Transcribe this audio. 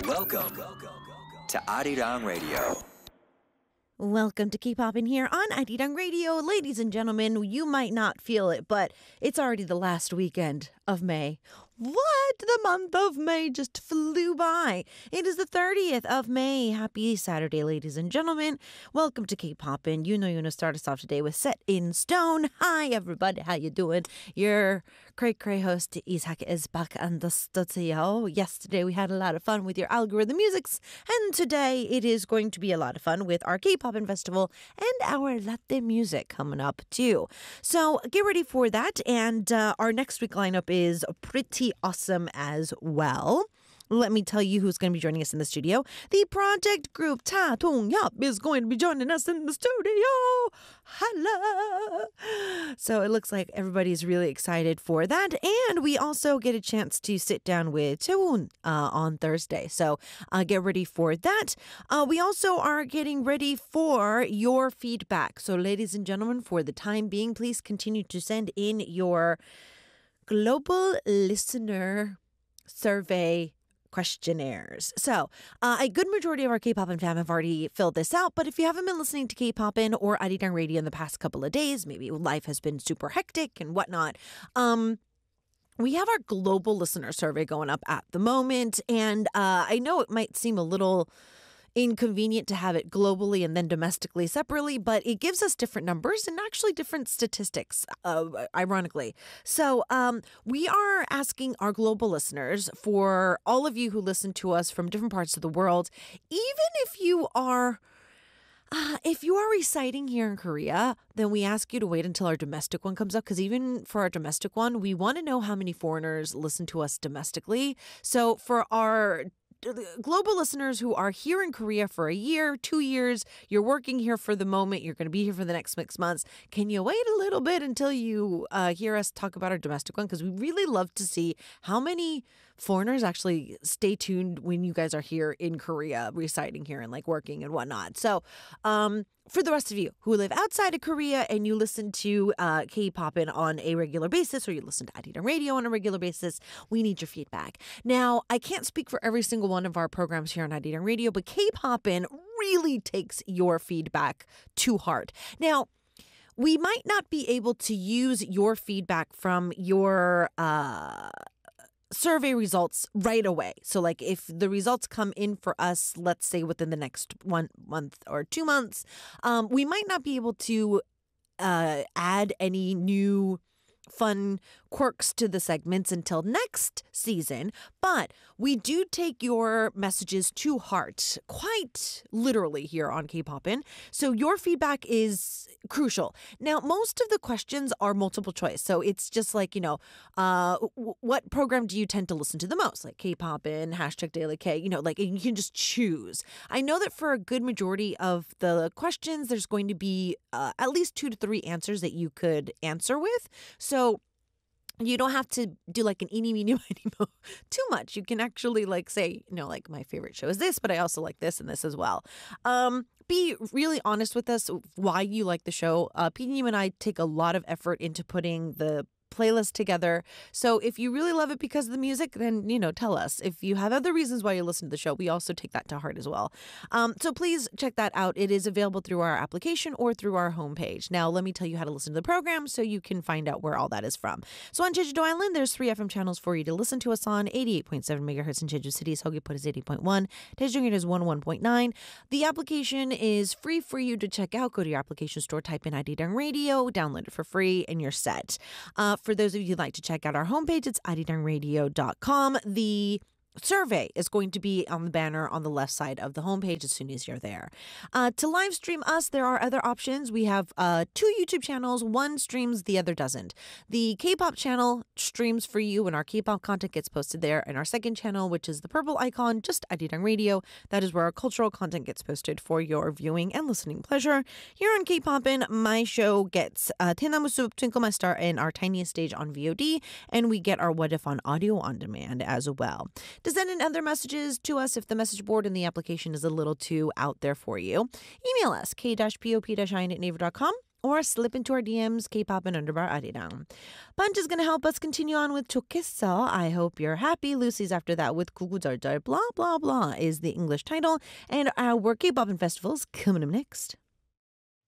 Welcome to Arirang Radio. Welcome to K-Pop in here on Arirang Radio. Ladies and gentlemen, you might not feel it, but it's already the last weekend of May. What? The month of May just flew by. It is the 30th of May. Happy Saturday, ladies and gentlemen. Welcome to K-Pop in. You know you're going to start us off today with Set in Stone. Hi, everybody. How you doing? Your cray-cray host, Isak, is back on the studio. Yesterday, we had a lot of fun with your algorithm musics, and today it is going to be a lot of fun with our K-Pop Festival and our latte music coming up, too. So get ready for that, and our next week lineup is pretty awesome as well. Let me tell you who's going to be joining us in the studio. The project group Ta Dong Yup is going to be joining us in the studio. Hello. So it looks like everybody's really excited for that. And we also get a chance to sit down with Chaewon on Thursday. So get ready for that. We also are getting ready for your feedback. So ladies and gentlemen, for the time being, please continue to send in your global listener survey questionnaires. So a good majority of our K-Popin fam have already filled this out, but if you haven't been listening to K-Popin or Arirang Radio in the past couple of days, maybe life has been super hectic and whatnot, we have our global listener survey going up at the moment, and I know it might seem a little inconvenient to have it globally and then domestically separately, but it gives us different numbers and actually different statistics, ironically. So we are asking our global listeners, for all of you who listen to us from different parts of the world, even if you are residing here in Korea, then we ask you to wait until our domestic one comes up, because even for our domestic one, we want to know how many foreigners listen to us domestically. So for our global listeners who are here in Korea for a year, 2 years, you're working here for the moment, you're going to be here for the next 6 months, can you wait a little bit until you hear us talk about our domestic one? Because we really love to see how many foreigners actually stay tuned when you guys are here in Korea, residing here and like working and whatnot. So for the rest of you who live outside of Korea and you listen to K-Popin on a regular basis, or you listen to Arirang Radio on a regular basis, we need your feedback. Now, I can't speak for every single one of our programs here on Arirang Radio, but K-Popin really takes your feedback to heart. Now, we might not be able to use your feedback from your survey results right away. So like if the results come in for us, let's say within the next 1 month or 2 months, we might not be able to add any new fun quirks to the segments until next season, but we do take your messages to heart, quite literally, here on K-Popin. So your feedback is crucial. Now, most of the questions are multiple choice, so it's just like, you know, what program do you tend to listen to the most? Like K-Popin, #Daily K, you know, like you can just choose. I know that for a good majority of the questions, there's going to be at least 2 to 3 answers that you could answer with. So you don't have to do like an eeny, meeny, miny, mo too much. You can actually like say, you know, like my favorite show is this, but I also like this and this as well. Be really honest with us why you like the show. Pini and I take a lot of effort into putting the playlist together. So if you really love it because of the music, then, you know, tell us. If you have other reasons why you listen to the show, we also take that to heart as well. So please check that out. It is available through our application or through our homepage. Now, let me tell you how to listen to the program so you can find out where all that is from. So on Jeju-do Island, there's 3 FM channels for you to listen to us on. 88.7 megahertz in Jeju City. Seogwipo is 80.1. Daejungil is 101.9. The application is free for you to check out. Go to your application store, type in Arirang Radio, download it for free, and you're set. For those of you who'd like to check out our homepage, it's arirangradio.com. The survey is going to be on the banner on the left side of the homepage as soon as you're there. To live stream us, there are other options. We have 2 YouTube channels. One streams, the other doesn't. The K-pop channel streams for you when our K-pop content gets posted there. And our second channel, which is the purple icon, just Arirang Radio, that is where our cultural content gets posted for your viewing and listening pleasure. Here on K-Popin, my show gets Tenamu Soup, Twinkle My Star, and Our Tiniest Stage on VOD. And we get our What If on audio on demand as well. To send in other messages to us if the message board in the application is a little too out there for you, email us, k-pop-in@naver.com. or slip into our DMs, K-pop and underbar 아리랑. Punch is going to help us continue on with 좋겠어. I hope you're happy. Lucy's after that with 구구절절. Blah, blah, blah is the English title. And our K-pop and festivals coming up next.